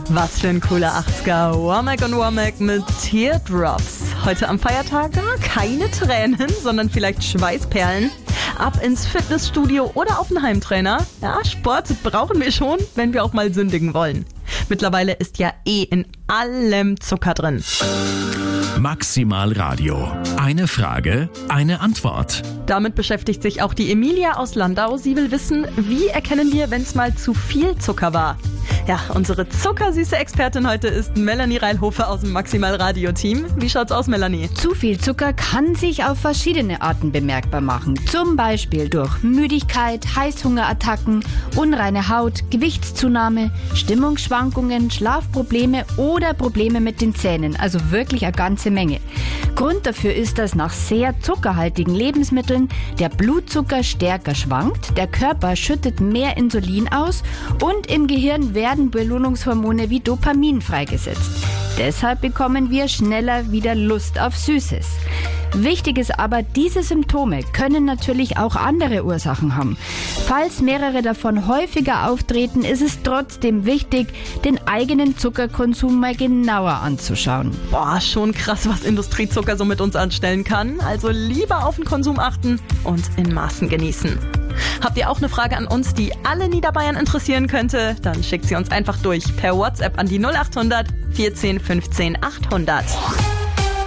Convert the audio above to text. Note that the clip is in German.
Was für ein cooler 80er. Womack und Womack mit Teardrops. Heute am Feiertag keine Tränen, sondern vielleicht Schweißperlen. Ab ins Fitnessstudio oder auf den Heimtrainer. Ja, Sport brauchen wir schon, wenn wir auch mal sündigen wollen. Mittlerweile ist ja in allem Zucker drin. Maximal Radio. Eine Frage, eine Antwort. Damit beschäftigt sich auch die Emilia aus Landau. Sie will wissen, wie erkennen wir, wenn es mal zu viel Zucker war? Ja, unsere zuckersüße Expertin heute ist Melanie Reilhofer aus dem Maximal Radio Team. Wie schaut's aus, Melanie? Zu viel Zucker kann sich auf verschiedene Arten bemerkbar machen. Zum Beispiel durch Müdigkeit, Heißhungerattacken, unreine Haut, Gewichtszunahme, Stimmungsschwankungen, Schlafprobleme oder Probleme mit den Zähnen. Also wirklich eine ganze Menge. Grund dafür ist, dass nach sehr zuckerhaltigen Lebensmitteln der Blutzucker stärker schwankt, der Körper schüttet mehr Insulin aus und im Gehirn werden Belohnungshormone wie Dopamin freigesetzt. Deshalb bekommen wir schneller wieder Lust auf Süßes. Wichtig ist aber, diese Symptome können natürlich auch andere Ursachen haben. Falls mehrere davon häufiger auftreten, ist es trotzdem wichtig, den eigenen Zuckerkonsum mal genauer anzuschauen. Boah, schon krass, was Industriezucker so mit uns anstellen kann. Also lieber auf den Konsum achten und in Maßen genießen. Habt ihr auch eine Frage an uns, die alle Niederbayern interessieren könnte? Dann schickt sie uns einfach durch per WhatsApp an die 0800 14 15 800.